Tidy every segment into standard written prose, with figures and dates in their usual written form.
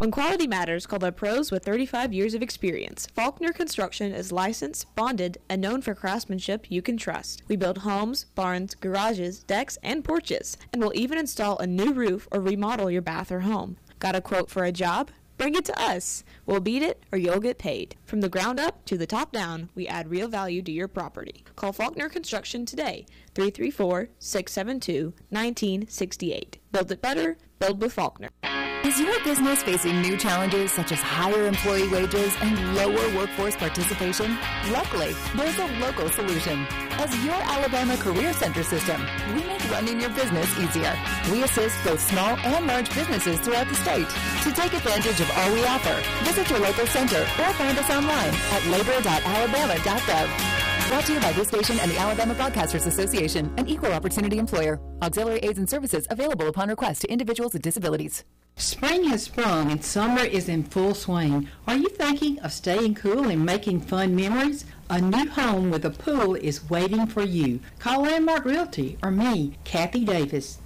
When quality matters, call the pros with 35 years of experience. Faulkner Construction is licensed, bonded, and known for craftsmanship you can trust. We build homes, barns, garages, decks, and porches, and will even install a new roof or remodel your bath or home. Got a quote for a job? Bring it to us. We'll beat it or you'll get paid. From the ground up to the top down, we add real value to your property. Call Faulkner Construction today, 334-672-1968. Build it better, build with Faulkner. Is your business facing new challenges such as higher employee wages and lower workforce participation? Luckily, there's a local solution. As your Alabama Career Center system, we make running your business easier. We assist both small and large businesses throughout the state. To take advantage of all we offer, visit your local center or find us online at labor.alabama.gov. Brought to you by this station and the Alabama Broadcasters Association, an equal opportunity employer. Auxiliary aids and services available upon request to individuals with disabilities. Spring has sprung and summer is in full swing. Are you thinking of staying cool and making fun memories? A new home with a pool is waiting for you. Call Landmark Realty or me, Kathy Davis,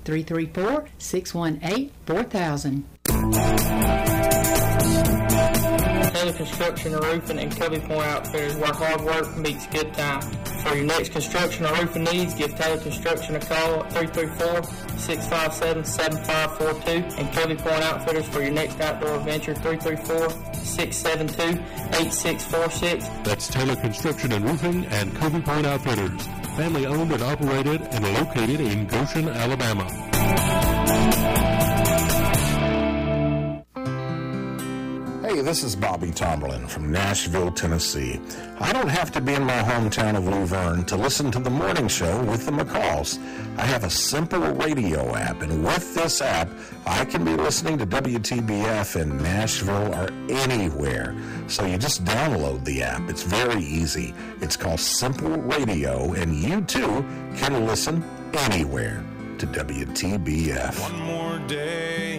334-618-4000. Taylor Construction and Roofing and Covey Point Outfitters, where hard work meets good time. For your next construction or roofing needs, give Taylor Construction a call at 334-657-7542 and Covey Point Outfitters for your next outdoor adventure, 334-672-8646. That's Taylor Construction and Roofing and Covey Point Outfitters. Family owned and operated and located in Goshen, Alabama. Hey, this is Bobby Tomberlin from Nashville, Tennessee. I don't have to be in my hometown of Luverne to listen to the morning show with the McCalls. I have a simple radio app, and with this app, I can be listening to WTBF in Nashville or anywhere. So you just download the app. It's very easy. It's called Simple Radio, and you too can listen anywhere to WTBF. One more day.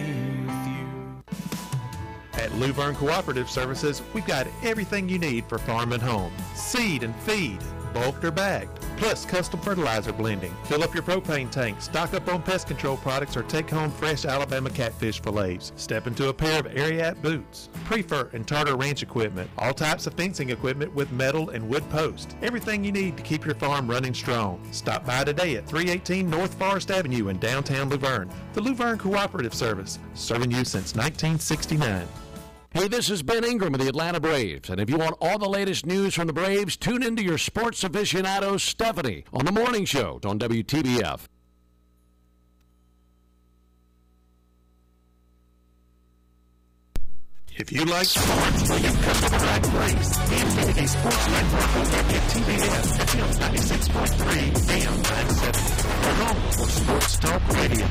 At Luverne Cooperative Services, we've got everything you need for farm and home. Seed and feed, bulked or bagged, plus custom fertilizer blending. Fill up your propane tank, stock up on pest control products, or take home fresh Alabama catfish fillets. Step into a pair of Ariat boots, Prefer and Tartar Ranch equipment, all types of fencing equipment with metal and wood posts. Everything you need to keep your farm running strong. Stop by today at 318 North Forest Avenue in downtown Luverne. The Luverne Cooperative Service, serving you since 1969. Hey, this is Ben Ingram of the Atlanta Braves, and if you want all the latest news from the Braves, tune into your sports aficionado, Stephanie, on The Morning Show on WTBF. If you like sports, well, you've come to the right place. The Infinity Sports Network on WTBF, FM 96.3, AM 970. We're home for Sports Talk Radio.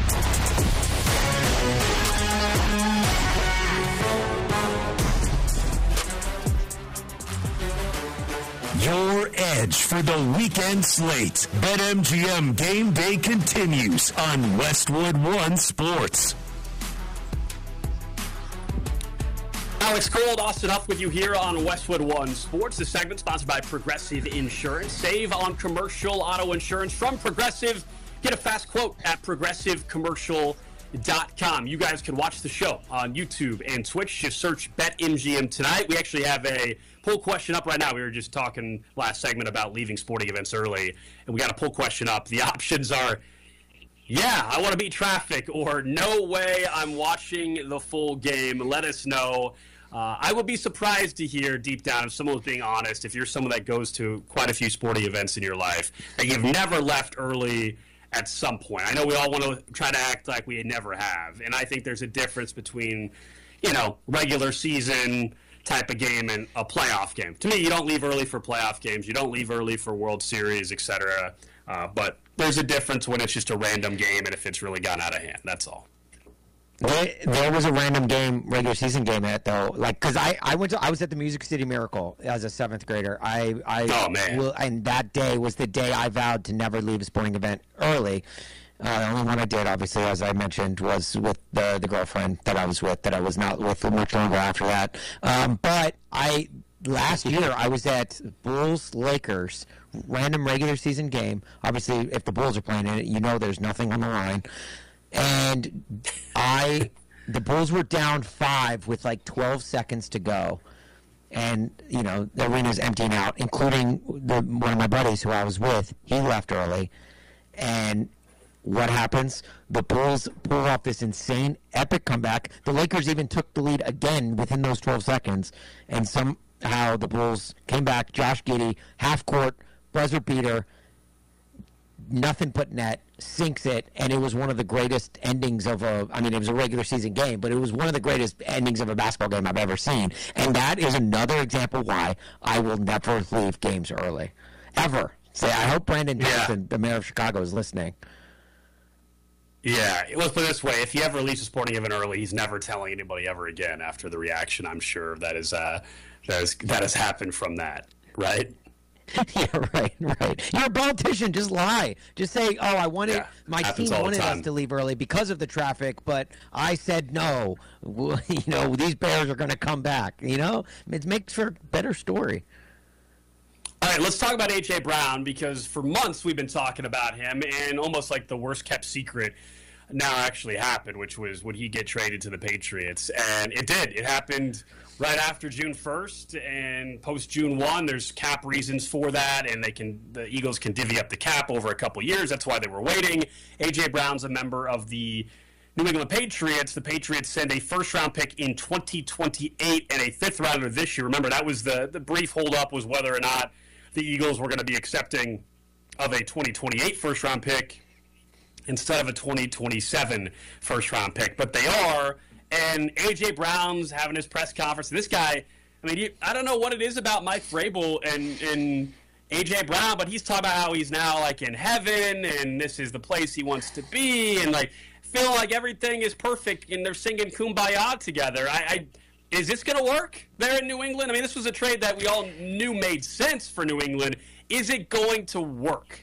Your edge for the weekend slate. BetMGM Game Day continues on Westwood One Sports. Alex Gold, Austin Huff with you here on Westwood One Sports. This segment sponsored by Progressive Insurance. Save on commercial auto insurance from Progressive. Get a fast quote at progressivecommercial.com. You guys can watch the show on YouTube and Twitch. Just search BetMGM tonight. We actually have a poll question up right now. We were just talking last segment about leaving sporting events early, and we got a poll question up. The options are, yeah, I want to beat traffic, or no way, I'm watching the full game. Let us know. I would be surprised to hear deep down, if someone was being honest, if you're someone that goes to quite a few sporting events in your life, that you've never left early at some point. I know we all want to try to act like we never have, and I think there's a difference between, regular season type of game and a playoff game. To me, you don't leave early for playoff games. You don't leave early for World Series, etc. But there's a difference when it's just a random game and if it's really gone out of hand. That's all. There was a random game, regular season game at though, because I was at the Music City Miracle as a 7th grader. And that day was the day I vowed to never leave a sporting event early. The only one I did, obviously, as I mentioned, was with the girlfriend that I was with, that I was not with much longer after that. But last year I was at Bulls-Lakers, random regular season game. Obviously, if the Bulls are playing in it, there's nothing on the line. And I the Bulls were down 5 with like 12 seconds to go. And, you know, the arena's emptying out, including one of my buddies who I was with. He left early. And what happens? The Bulls pull off this insane, epic comeback. The Lakers even took the lead again within those 12 seconds. And somehow the Bulls came back. Josh Giddey, half court, buzzer beater, nothing but net, sinks it, and it was one of the greatest endings of it was a regular season game, but it was one of the greatest endings of a basketball game I've ever seen. And that is another example why I will never leave games early. Ever. I hope Brandon Johnson, the mayor of Chicago, is listening. Yeah, let's put it this way. If he ever leaves a sporting event early, he's never telling anybody ever again after the reaction, I'm sure, that has happened from that, right? Yeah, right. You're a politician. Just lie. Just say, "Oh, my team wanted us to leave early because of the traffic, but I said no. You know, these Bears are going to come back." You know, it makes for a better story. All right, let's talk about A.J. Brown, because for months we've been talking about him, and almost like the worst kept secret now actually happened, which was would he get traded to the Patriots, and it did. It happened right after June 1st, and post June 1, there's cap reasons for that, and the Eagles can divvy up the cap over a couple years. That's why they were waiting. A.J. Brown's a member of the New England Patriots. The Patriots send a first-round pick in 2028 and a fifth-rounder this year. Remember, that was the brief holdup was whether or not the Eagles were going to be accepting of a 2028 first-round pick instead of a 2027 first-round pick. But they are. And A.J. Brown's having his press conference. This guy, I don't know what it is about Mike Vrabel and A.J. Brown, but he's talking about how he's now, like, in heaven, and this is the place he wants to be, and, like, feel like everything is perfect, and they're singing Kumbaya together. Is this going to work there in New England? This was a trade that we all knew made sense for New England. Is it going to work?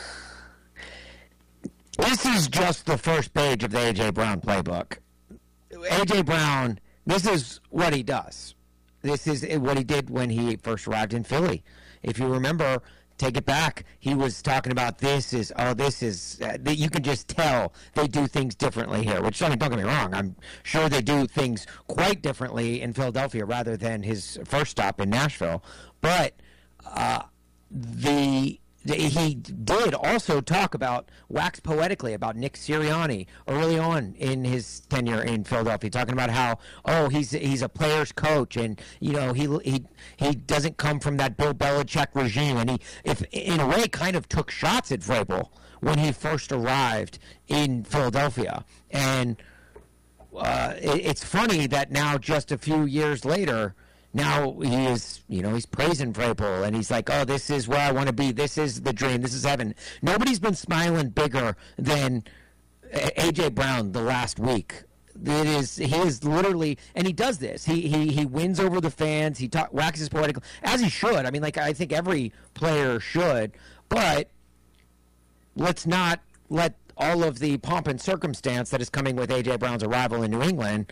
This is just the first page of the A.J. Brown playbook. A.J. Brown, this is what he does. This is what he did when he first arrived in Philly. If you remember, take it back, he was talking about you can just tell they do things differently here, which, don't get me wrong, I'm sure they do things quite differently in Philadelphia rather than his first stop in Nashville. But he did also talk about, wax poetically, about Nick Sirianni early on in his tenure in Philadelphia, talking about how, he's a player's coach, and, you know, he doesn't come from that Bill Belichick regime, and he, if in a way, kind of took shots at Vrabel when he first arrived in Philadelphia. And it's funny that now, just a few years later, now he is, he's praising Vrabel, and he's like, this is where I want to be. This is the dream. This is heaven. Nobody's been smiling bigger than A.J. Brown the last week. He is literally, and he does this. He wins over the fans. He waxes poetic, as he should. I think every player should. But let's not let all of the pomp and circumstance that is coming with A.J. Brown's arrival in New England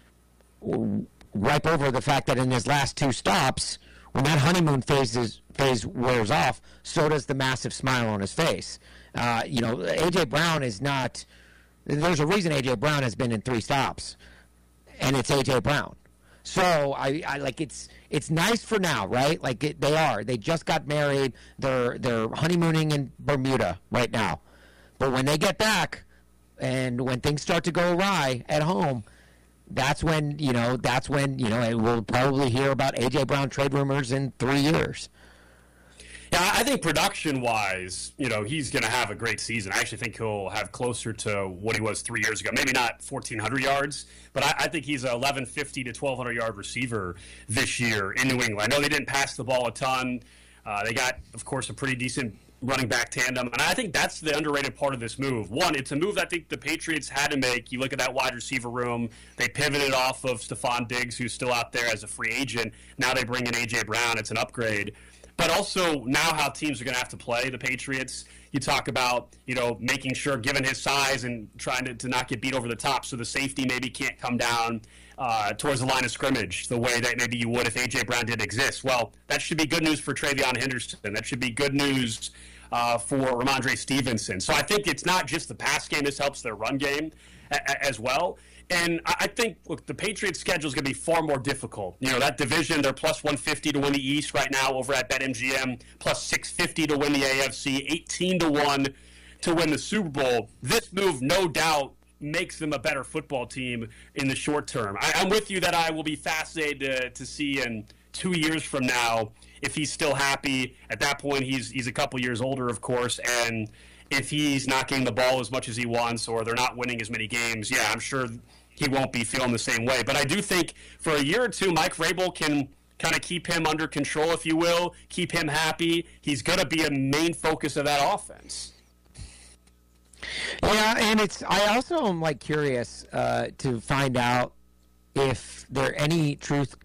wipe over the fact that in his last two stops, when that honeymoon phase wears off, so does the massive smile on his face. A.J. Brown is not. There's a reason A.J. Brown has been in 3 stops, and it's A.J. Brown. So I like it's nice for now, right? They just got married. They're honeymooning in Bermuda right now, but when they get back, and when things start to go awry at home, that's when we'll probably hear about A.J. Brown trade rumors in 3 years. Yeah, I think production-wise, he's going to have a great season. I actually think he'll have closer to what he was 3 years ago. Maybe not 1,400 yards, but I think he's a 1,150 to 1,200-yard receiver this year in New England. I know they didn't pass the ball a ton. They got, of course, a pretty decent running back tandem, and I think that's the underrated part of this move. One, it's a move I think the Patriots had to make. You look at that wide receiver room, they pivoted off of Stephon Diggs, who's still out there as a free agent. Now they bring in A.J. Brown. It's an upgrade. But also now how teams are going to have to play the Patriots. You talk about, making sure, given his size and trying to not get beat over the top, so the safety maybe can't come down towards the line of scrimmage the way that maybe you would if A.J. Brown didn't exist. Well, that should be good news for Travion Henderson. That should be good news for Ramondre Stevenson. So I think it's not just the pass game. This helps their run game as well. And I think, look, the Patriots' schedule is going to be far more difficult. You know, that division, they're plus 150 to win the East right now over at BetMGM, plus 650 to win the AFC, 18-1 to win the Super Bowl. This move, no doubt, makes them a better football team in the short term. I'm with you that I will be fascinated to see in 2 years from now if he's still happy. At that point, he's a couple years older, of course, and if he's not getting the ball as much as he wants or they're not winning as many games, yeah, I'm sure he won't be feeling the same way. But I do think for a year or two, Mike Vrabel can kind of keep him under control, if you will, keep him happy. He's going to be a main focus of that offense. Yeah, and I also am like curious to find out if there any truth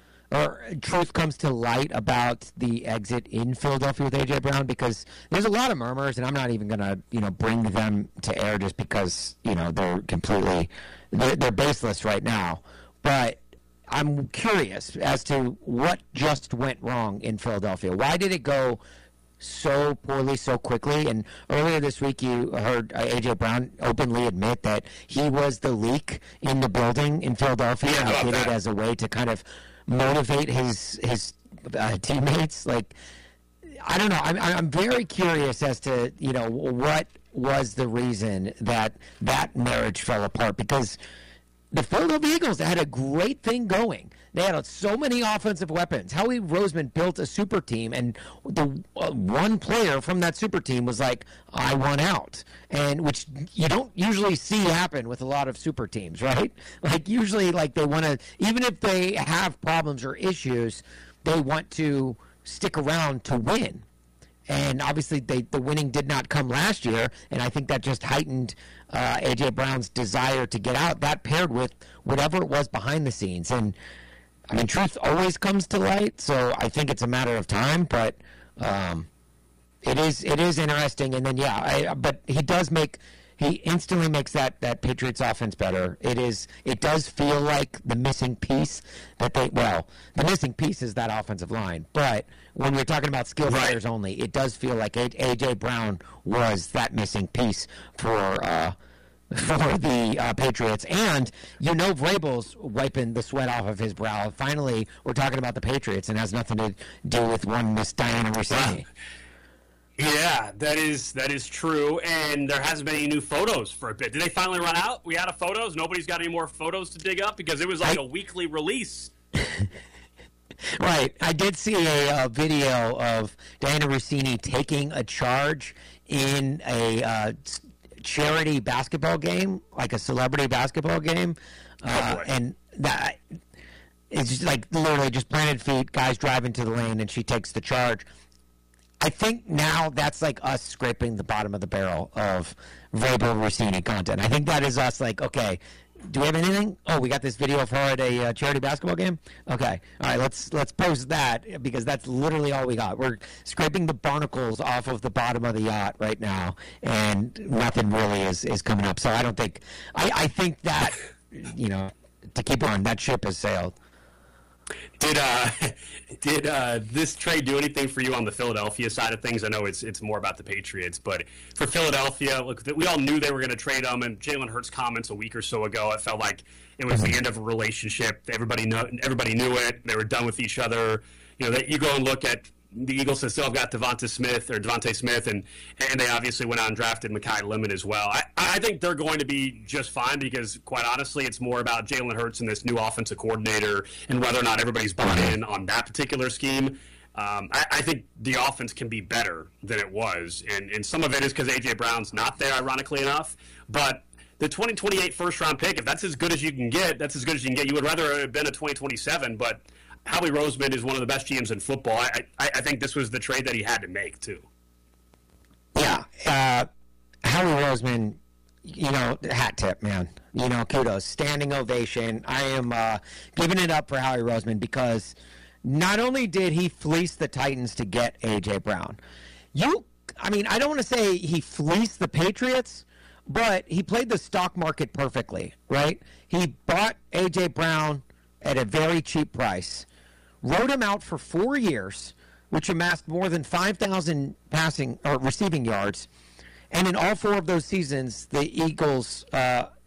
comes to light about the exit in Philadelphia with A.J. Brown, because there's a lot of murmurs, and I'm not even going to, bring them to air just because, they're completely they're baseless right now. But I'm curious as to what just went wrong in Philadelphia. Why did it go so poorly so quickly? And earlier this week you heard A.J. Brown openly admit that he was the leak in the building in Philadelphia, and he did it as a way to kind of motivate his teammates. Like, I don't know. I'm very curious as to what was the reason that marriage fell apart, because the Philadelphia Eagles had a great thing going. They had so many offensive weapons. Howie Roseman built a super team, and the one player from that super team was like, I want out, and which you don't usually see happen with a lot of super teams, right? Like, usually, like, they want to, even if they have problems or issues, they want to stick around to win. And obviously, the winning did not come last year, and I think that just heightened A.J. Brown's desire to get out. That paired with whatever it was behind the scenes. And, I mean, truth always comes to light, so I think it's a matter of time. But it is interesting. And then, but he instantly makes that Patriots offense better. It does feel like the missing piece the missing piece is that offensive line. But when you're talking about skill players only, it does feel like A.J. Brown was that missing piece for the Patriots. And Vrabel's wiping the sweat off of his brow. Finally, we're talking about the Patriots, and it has nothing to do with one Miss Diana Rossini. Yeah, that is true, and there hasn't been any new photos for a bit. Did they finally run out? We out of photos? Nobody's got any more photos to dig up? Because it was like a weekly release. Right. I did see a video of Diana Rossini taking a charge in a charity basketball game, like a celebrity basketball game, and that it's just like literally just planted feet, guys driving to the lane, and she takes the charge. I think now that's like us scraping the bottom of the barrel of Vrabel Rossini content. I think that is us like, okay, do we have anything? Oh, we got this video of her at a charity basketball game? Okay. All right, let's post that, because that's literally all we got. We're scraping the barnacles off of the bottom of the yacht right now, and nothing really is coming up. So I don't think – I think that, to keep on, that ship has sailed. Did this trade do anything for you on the Philadelphia side of things? I know it's more about the Patriots, but for Philadelphia, look, we all knew they were going to trade them, and Jalen Hurts' comments a week or so ago, it felt like it was the end of a relationship. Everybody knew it. They were done with each other. You go and look at the Eagles still have got Devontae Smith, and they obviously went out and drafted Mekhi Lemon as well. I think they're going to be just fine, because, quite honestly, it's more about Jalen Hurts and this new offensive coordinator and whether or not everybody's bought in on that particular scheme. I think the offense can be better than it was, and some of it is because A.J. Brown's not there, ironically enough. But the 2028 first-round pick, if that's as good as you can get, that's as good as you can get. You would rather it have been a 2027, but Howie Roseman is one of the best GMs in football. I think this was the trade that he had to make, too. Yeah. Howie Roseman, hat tip, man. Kudos. Standing ovation. I am giving it up for Howie Roseman, because not only did he fleece the Titans to get A.J. Brown, I don't want to say he fleeced the Patriots, but he played the stock market perfectly, right? He bought A.J. Brown at a very cheap price, wrote him out for 4 years, which amassed more than 5,000 passing or receiving yards, and in all 4 of those seasons, the Eagles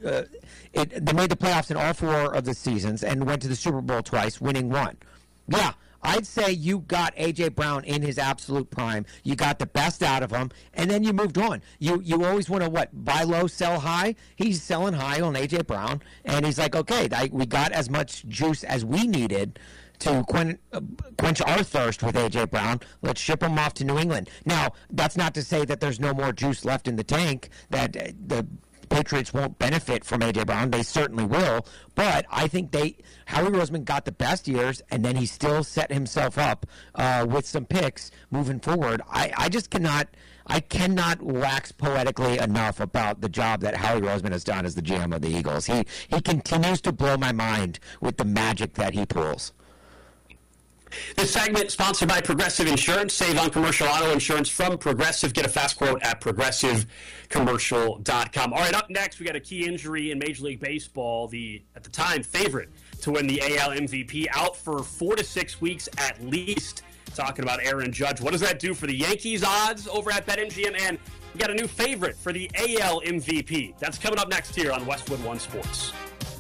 they made the playoffs in all 4 of the seasons and went to the Super Bowl twice, winning 1. Yeah, I'd say you got A.J. Brown in his absolute prime. You got the best out of him, and then you moved on. You always want to, buy low, sell high? He's selling high on A.J. Brown, and he's like, okay, we got as much juice as we needed to quench our thirst with A.J. Brown. Let's ship him off to New England. Now, that's not to say that there's no more juice left in the tank, that the Patriots won't benefit from A.J. Brown. They certainly will. But I think Howie Roseman got the best years, and then he still set himself up with some picks moving forward. I cannot wax poetically enough about the job that Howie Roseman has done as the GM of the Eagles. He continues to blow my mind with the magic that he pulls. This segment sponsored by Progressive Insurance. Save on commercial auto insurance from Progressive. Get a fast quote at progressivecommercial.com. All right, up next, we got a key injury in Major League Baseball. At the time, favorite to win the AL MVP, out for 4 to 6 weeks at least. Talking about Aaron Judge. What does that do for the Yankees' odds over at BetMGM? And we got a new favorite for the AL MVP. That's coming up next here on Westwood One Sports.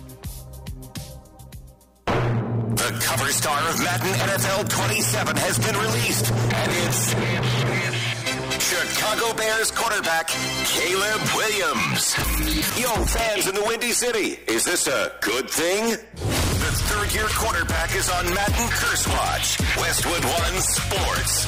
The cover star of Madden NFL 27 has been released, and it's Chicago Bears quarterback Caleb Williams. Yo, fans in the Windy City, is this a good thing? The third-year quarterback is on Madden Curse Watch. Westwood One Sports.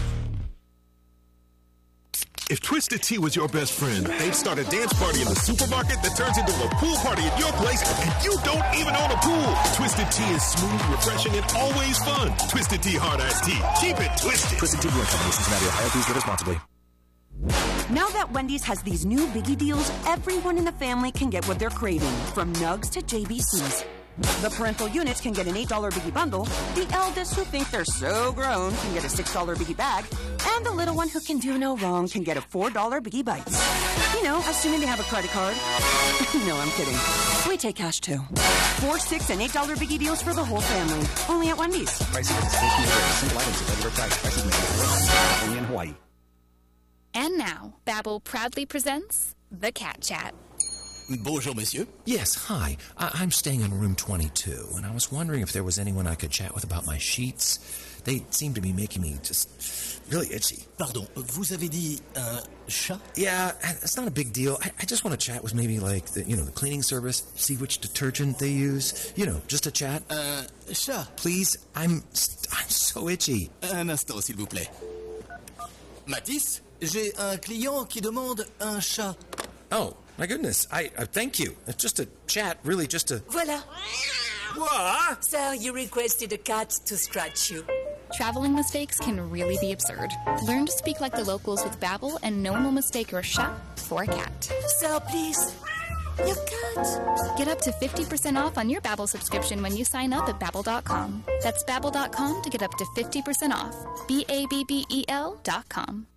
If Twisted Tea was your best friend, they'd start a dance party in the supermarket that turns into a pool party at your place, and you don't even own a pool. Twisted Tea is smooth, refreshing, and always fun. Twisted Tea Hard Iced Tea. Keep it twisted. Twisted Tea Brewing Company, Cincinnati, Ohio. Please drink responsibly. Now that Wendy's has these new biggie deals, everyone in the family can get what they're craving, from nugs to JBCs. The parental units can get an $8 biggie bundle, the eldest who think they're so grown can get a $6 biggie bag, and the little one who can do no wrong can get a $4 biggie bites. You know, assuming they have a credit card. No, I'm kidding. We take cash too. 4, 6, and $8 biggie deals for the whole family. Only at Wendy's. Pricing is single items at regular price. Prices may vary. Only in Hawaii. And now, Babbel proudly presents The Cat Chat. Bonjour, monsieur. Yes, hi. I'm staying in room 22, and I was wondering if there was anyone I could chat with about my sheets. They seem to be making me just really itchy. Pardon, vous avez dit chat? Yeah, it's not a big deal. I just want to chat with maybe like the cleaning service, see which detergent they use. Just a chat. Chat. Please, I'm so itchy. Un instant, s'il vous plaît. Mathis, j'ai un client qui demande un chat. Oh. My goodness, I thank you. It's just a chat, really just a... Voila. What? Sir, you requested a cat to scratch you. Traveling mistakes can really be absurd. Learn to speak like the locals with Babbel, and no one will mistake your chat for a cat. Sir, please. Your cat. Get up to 50% off on your Babbel subscription when you sign up at Babbel.com. That's Babbel.com to get up to 50% off. BABBEL.com.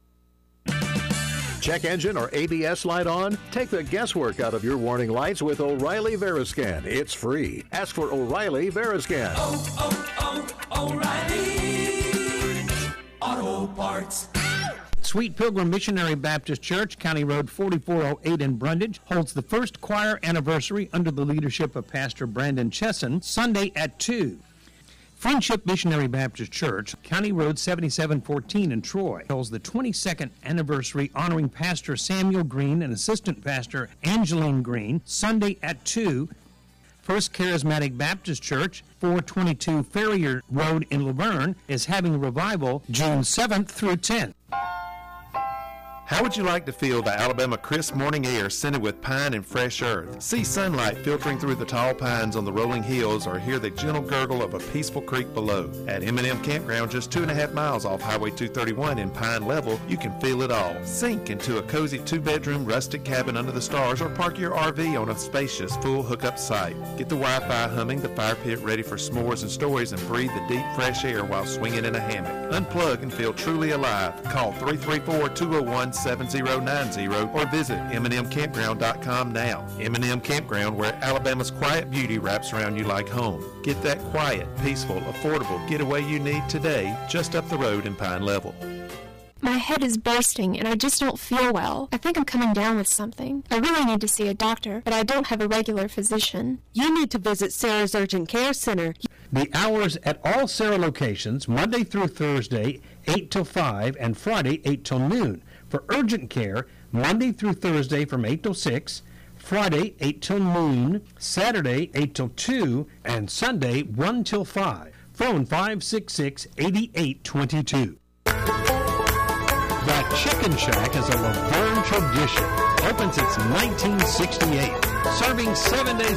Check engine or ABS light on? Take the guesswork out of your warning lights with O'Reilly Veriscan. It's free. Ask for O'Reilly Veriscan. O'Reilly Auto Parts. Sweet Pilgrim Missionary Baptist Church, County Road 4408 in Brundage, holds the first choir anniversary under the leadership of Pastor Brandon Chesson, Sunday at 2. Friendship Missionary Baptist Church, County Road 7714 in Troy, holds the 22nd anniversary honoring Pastor Samuel Green and Assistant Pastor Angeline Green, Sunday at 2. First Charismatic Baptist Church, 422 Ferrier Road in Laverne, is having a revival June 7th through 10th. How would you like to feel the Alabama crisp morning air scented with pine and fresh earth? See sunlight filtering through the tall pines on the rolling hills, or hear the gentle gurgle of a peaceful creek below. At M&M Campground, just 2.5 miles off Highway 231 in Pine Level, you can feel it all. Sink into a cozy 2-bedroom rustic cabin under the stars, or park your RV on a spacious full hookup site. Get the Wi-Fi humming, the fire pit ready for s'mores and stories, and breathe the deep fresh air while swinging in a hammock. Unplug and feel truly alive. Call 334-201-7090 or visit MNMCampground.com now. M&M Campground, where Alabama's quiet beauty wraps around you like home. Get that quiet, peaceful, affordable getaway you need today, just up the road in Pine Level. My head is bursting, and I just don't feel well. I think I'm coming down with something. I really need to see a doctor, but I don't have a regular physician. You need to visit Sarah's Urgent Care Center. The hours at all Sarah locations, Monday through Thursday, 8 till 5, and Friday, 8 till noon. For urgent care, Monday through Thursday from 8 till 6, Friday, 8 till noon, Saturday, 8 till 2, and Sunday, 1 till 5. Phone 566-8822. The Chicken Shack is a Laverne tradition. Open since 1968. Serving 7 days